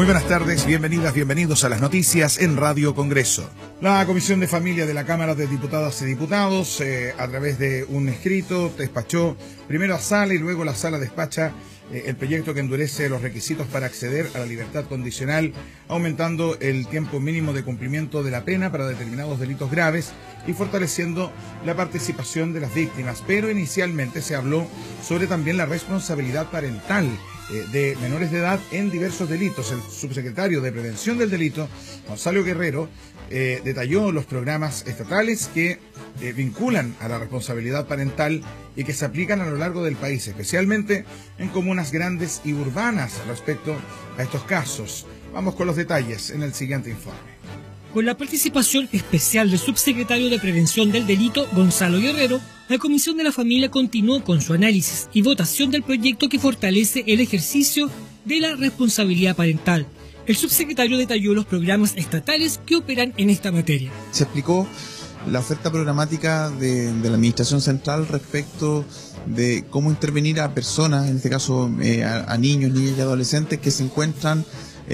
Muy buenas tardes, bienvenidas, bienvenidos a las noticias en Radio Congreso. La Comisión de Familia de la Cámara de Diputadas y Diputados, a través de un escrito, despachó primero a Sala y luego la Sala despacha el proyecto que endurece los requisitos para acceder a la libertad condicional, aumentando el tiempo mínimo de cumplimiento de la pena para determinados delitos graves y fortaleciendo la participación de las víctimas. Pero inicialmente se habló sobre también la responsabilidad parental de menores de edad en diversos delitos. El subsecretario de Prevención del Delito, Gonzalo Guerrero, detalló los programas estatales que vinculan a la responsabilidad parental y que se aplican a lo largo del país, especialmente en comunas grandes y urbanas respecto a estos casos. Vamos con los detalles en el siguiente informe. Con la participación especial del subsecretario de Prevención del Delito, Gonzalo Guerrero, la Comisión de la Familia continuó con su análisis y votación del proyecto que fortalece el ejercicio de la responsabilidad parental. El subsecretario detalló los programas estatales que operan en esta materia. Se explicó la oferta programática de la Administración Central respecto de cómo intervenir a personas, en este caso a niños, niñas y adolescentes que se encuentran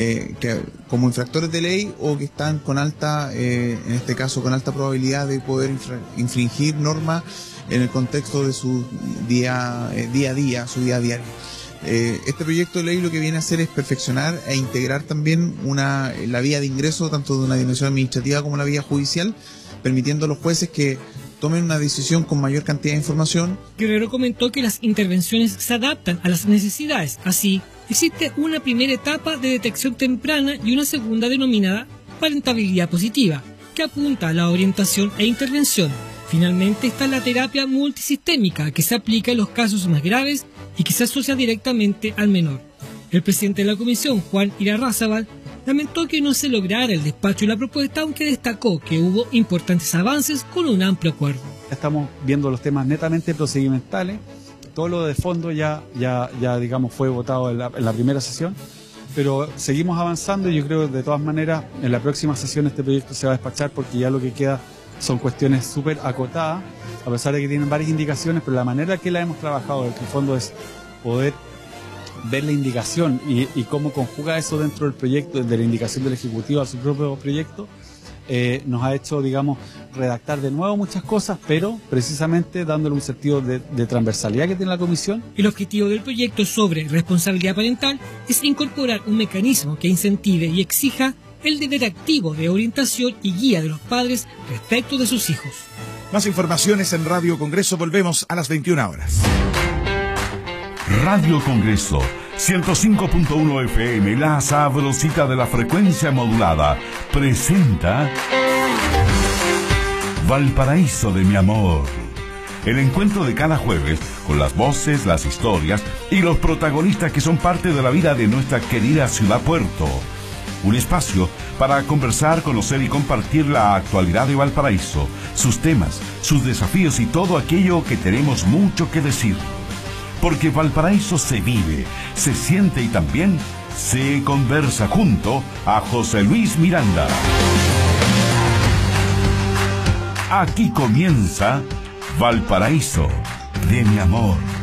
como infractores de ley o que están con alta, en este caso con alta probabilidad de poder infringir normas en el contexto de su día a día, su día a diario. Este proyecto de ley lo que viene a hacer es perfeccionar e integrar también la vía de ingreso tanto de una dimensión administrativa como la vía judicial, permitiendo a los jueces que tomen una decisión con mayor cantidad de información. Guerrero comentó que las intervenciones se adaptan a las necesidades. Así, existe una primera etapa de detección temprana y una segunda denominada parentabilidad positiva, que apunta a la orientación e intervención. Finalmente está la terapia multisistémica, que se aplica en los casos más graves y que se asocia directamente al menor. El presidente de la comisión, Juan Irarrázaval, lamentó que no se lograra el despacho de la propuesta, aunque destacó que hubo importantes avances con un amplio acuerdo. Estamos viendo los temas netamente procedimentales, todo lo de fondo ya digamos fue votado en la primera sesión, pero seguimos avanzando y yo creo que de todas maneras en la próxima sesión este proyecto se va a despachar porque ya lo que queda son cuestiones súper acotadas, a pesar de que tienen varias indicaciones, pero la manera que la hemos trabajado en el fondo es poder ver la indicación y cómo conjuga eso dentro del proyecto, de la indicación del Ejecutivo a su propio proyecto, nos ha hecho, digamos, redactar de nuevo muchas cosas, pero precisamente dándole un sentido de transversalidad que tiene la Comisión. El objetivo del proyecto sobre responsabilidad parental es incorporar un mecanismo que incentive y exija el deber activo de orientación y guía de los padres respecto de sus hijos. Más informaciones en Radio Congreso, volvemos a las 21 horas. Radio Congreso, 105.1 FM, la sabrosita de la frecuencia modulada, presenta Valparaíso de mi amor. El encuentro de cada jueves con las voces, las historias y los protagonistas que son parte de la vida de nuestra querida ciudad Puerto. Un espacio para conversar, conocer y compartir la actualidad de Valparaíso, sus temas, sus desafíos y todo aquello que tenemos mucho que decir. Porque Valparaíso se vive, se siente y también se conversa junto a José Luis Miranda. Aquí comienza Valparaíso de mi amor.